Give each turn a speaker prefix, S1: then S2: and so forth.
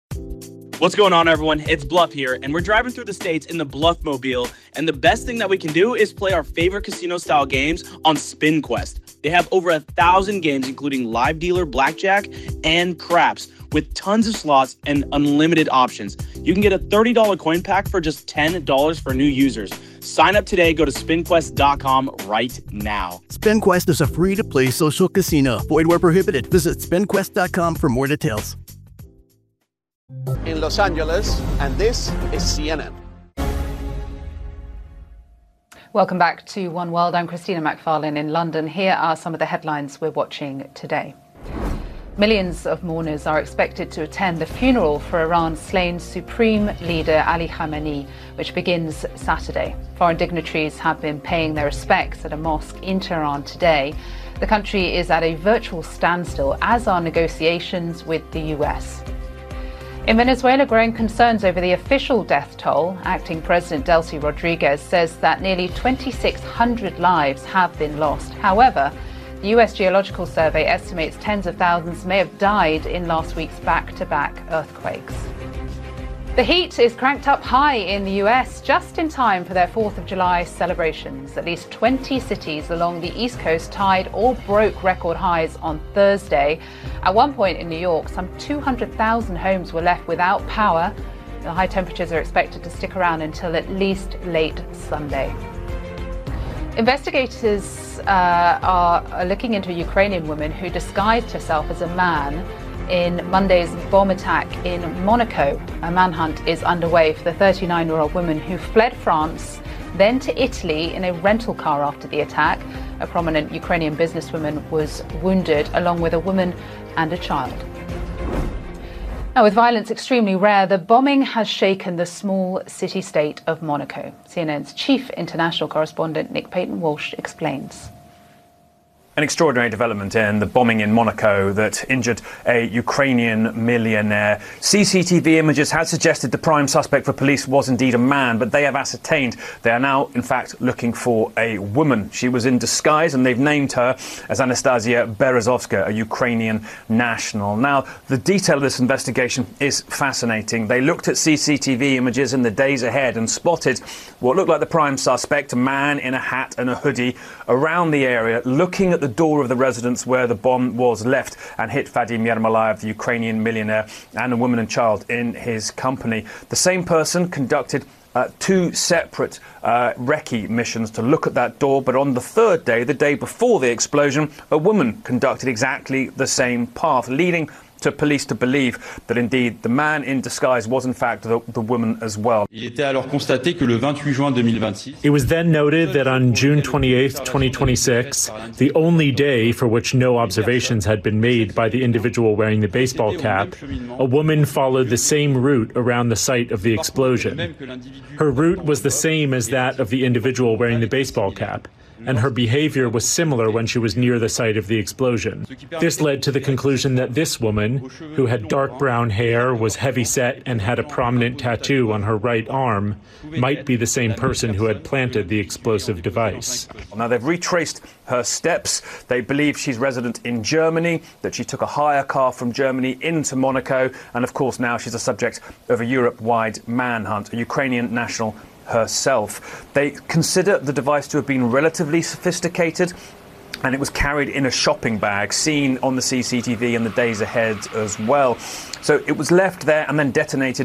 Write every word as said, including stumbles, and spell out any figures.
S1: What's going on, everyone? It's Bluff here, and we're driving through the states in the Bluff-mobile, and the best thing that we can do is play our favorite casino-style games on SpinQuest. They have over a thousand games, including live dealer, blackjack, and craps, with tons of slots and unlimited options. You can get a thirty dollars coin pack for just ten dollars for new users. Sign up today. Go to spin quest dot com right now.
S2: SpinQuest is a free-to-play social casino. Void where prohibited. Visit spin quest dot com for more details.
S3: In Los Angeles, and this is C N N.
S4: Welcome back to One World. I'm Christina McFarlane in London. Here are some of the headlines we're watching today. Millions of mourners are expected to attend the funeral for Iran's slain supreme leader Ali Khamenei, which begins Saturday. Foreign dignitaries have been paying their respects at a mosque in Tehran today. The country is at a virtual standstill, as are negotiations with the U S. In Venezuela, growing concerns over the official death toll. Acting President Delcy Rodriguez says that nearly twenty-six hundred lives have been lost. However, the U S Geological Survey estimates tens of thousands may have died in last week's back-to-back earthquakes. The heat is cranked up high in the U S just in time for their fourth of July celebrations. At least twenty cities along the East Coast tied or broke record highs on Thursday. At one point in New York, some two hundred thousand homes were left without power. The high temperatures are expected to stick around until at least late Sunday. Investigators uh, are, are looking into a Ukrainian woman who disguised herself as a man in Monday's bomb attack in Monaco. A manhunt is underway for the thirty-nine-year-old woman who fled France, then to Italy in a rental car after the attack. A prominent Ukrainian businesswoman was wounded, along with a woman and a child. Now, with violence extremely rare, the bombing has shaken the small city-state of Monaco. C N N's chief international correspondent Nick Payton-Walsh explains.
S5: An extraordinary development in the bombing in Monaco that injured a Ukrainian millionaire. C C T V images had suggested the prime suspect for police was indeed a man, but they have ascertained they are now, in fact, looking for a woman. She was in disguise, and they've named her as Anastasia Berezovska, a Ukrainian national. Now, the detail of this investigation is fascinating. They looked at C C T V images in the days ahead and spotted what looked like the prime suspect, a man in a hat and a hoodie, around the area, looking at the door of the residence where the bomb was left, and hit Vadim Yermolayev, the Ukrainian millionaire, and a woman and child in his company. The same person conducted uh, two separate uh, recce missions to look at that door, but on the third day, the day before the explosion, a woman conducted exactly the same path, leading to police to believe that indeed the man in disguise was in fact the, the woman as well.
S6: It
S7: was then noted that on June twenty-eighth, twenty twenty-six, the only day for which no observations had been made by the individual wearing the baseball cap, a woman followed the same route around the site of the explosion. Her route was the same as that of the individual wearing the baseball cap, and her behavior was similar when she was near the site of the explosion. This led to the conclusion that this woman, who had dark brown hair, was heavy-set, and had a prominent tattoo on her right arm, might be the same person who had planted the explosive device.
S5: Now, they've retraced her steps. They believe she's resident in Germany, that she took a hire car from Germany into Monaco, and of course now she's a subject of a Europe-wide manhunt, a Ukrainian national herself. They consider the device to have been relatively sophisticated, and it was carried in a shopping bag, seen on the C C T V in the days ahead as well. So it was left there and then detonated